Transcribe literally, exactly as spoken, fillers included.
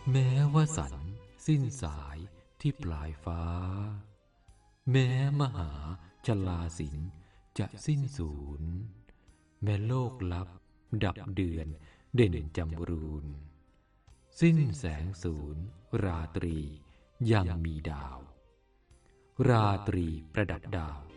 แม้ว่าสันสิ้นสายที่ปลายฟ้าแม้มหาชลาสินจะสิ้นสูญแม้โลกลับดับเดือนเด่นจำรูนสิ้นแสงสูญราตรียังมีดาวราตรีประดับดาว